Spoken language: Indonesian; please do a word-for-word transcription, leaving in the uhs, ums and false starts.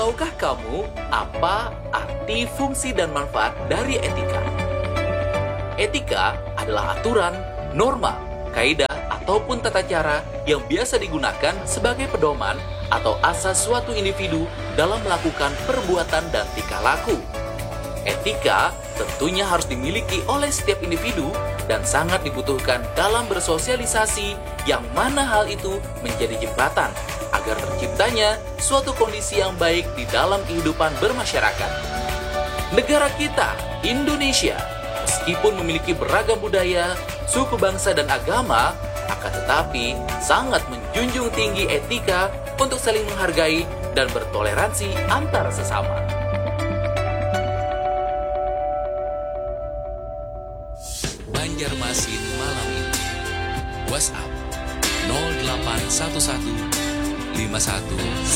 Tahukah kamu apa arti, fungsi, dan manfaat dari etika? Etika adalah aturan, norma, kaidah, ataupun tata cara yang biasa digunakan sebagai pedoman atau asas suatu individu dalam melakukan perbuatan dan tingkah laku. Etika tentunya harus dimiliki oleh setiap individu dan sangat dibutuhkan dalam bersosialisasi, yang mana hal itu menjadi jembatan agar terciptanya suatu kondisi yang baik di dalam kehidupan bermasyarakat. Negara kita, Indonesia, meskipun memiliki beragam budaya, suku bangsa, dan agama, akan tetapi sangat menjunjung tinggi etika untuk saling menghargai dan bertoleransi antar sesama. Banjarmasin malam ini. WhatsApp nol delapan satu satu lima satu